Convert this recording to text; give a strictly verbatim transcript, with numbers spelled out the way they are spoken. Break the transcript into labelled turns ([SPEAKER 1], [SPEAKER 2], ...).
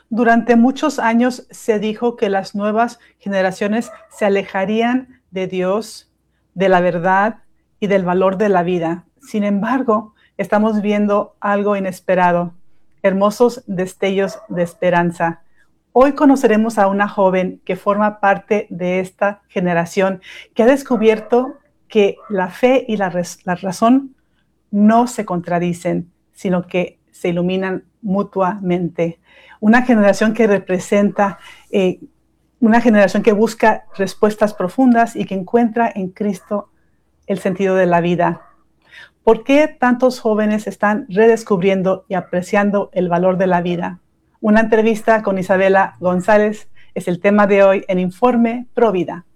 [SPEAKER 1] Durante muchos años se dijo que las nuevas generaciones se alejarían de Dios, de la verdad y del valor de la vida. Sin embargo, estamos viendo algo inesperado, hermosos destellos de esperanza. Hoy conoceremos a una joven que forma parte de esta generación, que ha descubierto que la fe y la, res- la razón no se contradicen, sino que se iluminan mutuamente. Una generación que representa, eh, una generación que busca respuestas profundas y que encuentra en Cristo el sentido de la vida. ¿Por qué tantos jóvenes están redescubriendo y apreciando el valor de la vida? Una entrevista con Isabela González es el tema de hoy en Informe Pro Vida.